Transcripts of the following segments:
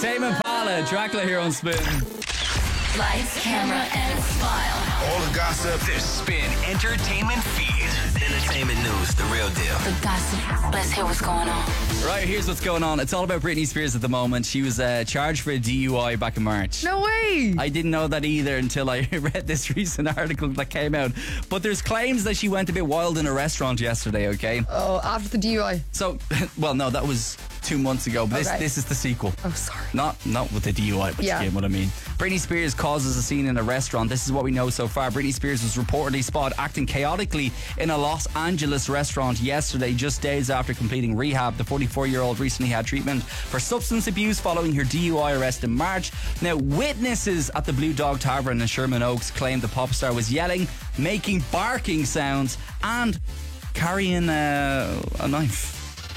Tame Impala, Dracula here on Spin. Lights, camera, and smile. All the gossip. The Spin Entertainment Feed. Entertainment news, the real deal. The gossip. Let's hear what's going on. Right, here's what's going on. It's all about Britney Spears at the moment. She was charged for a DUI back in March. No way. I didn't know that either until I read this recent article that came out. But there's claims that she went a bit wild in a restaurant yesterday, okay? Oh, after the DUI. So, well, no, that was 2 months ago. But Okay. this is the sequel. Oh, sorry. Not with the DUI, but Yeah. you get what I mean. Britney Spears causes a scene in a restaurant. This is what we know so far. Britney Spears was reportedly spotted acting chaotically in a Los Angeles restaurant yesterday, just days after completing rehab. The 44-year-old recently had treatment for substance abuse following her DUI arrest in March. Now, witnesses at the Blue Dog Tavern in Sherman Oaks claimed the pop star was yelling, making barking sounds, and carrying a knife.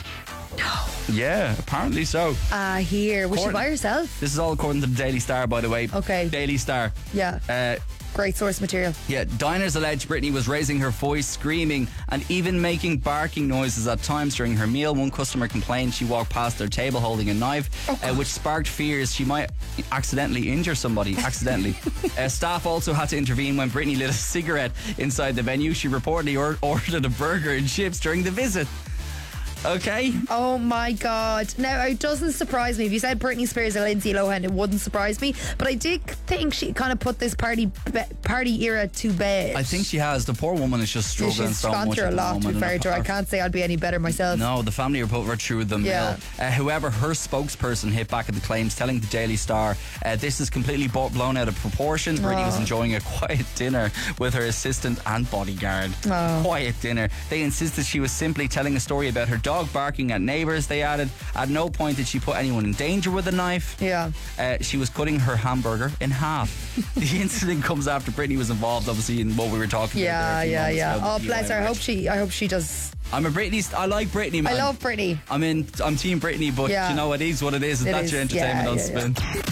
Yeah, apparently so. Here. Was she Courtney- by herself? This is all according to the Daily Star, by the way. Okay. Daily Star. Yeah. Great source material. Yeah, diners allege Britney was raising her voice, screaming, and even making barking noises at times during her meal. One customer complained she walked past their table holding a knife, which sparked fears she might accidentally injure somebody. Staff also had to intervene when Britney lit a cigarette inside the venue. She reportedly ordered a burger and chips during the visit. Okay. Oh my God. Now, it doesn't surprise me. If you said Britney Spears or Lindsay Lohan, it wouldn't surprise me. But I did think she kind of put this party era to bed. I think she has. The poor woman is just struggling She's so gone much through at a the lot, to be moment. fair to her. I can't say I'd be any better myself. No, the family are put her through the mill. Yeah. However, her spokesperson hit back at the claims, telling the Daily Star, this is completely blown out of proportion. Britney was enjoying a quiet dinner with her assistant and bodyguard. Quiet dinner. They insisted she was simply telling a story about her dog barking at neighbours. They added, at no point did she put anyone in danger with a knife. Yeah. She was cutting her hamburger in half. The incident comes after Britney was involved, obviously, in what we were talking about. Yeah. Oh, bless her. I hope she does. I like Britney, man. I love Britney. I'm Team Britney, but Yeah. you know, it is what it is, and It that's is. your entertainment Yeah, on yeah, Spin.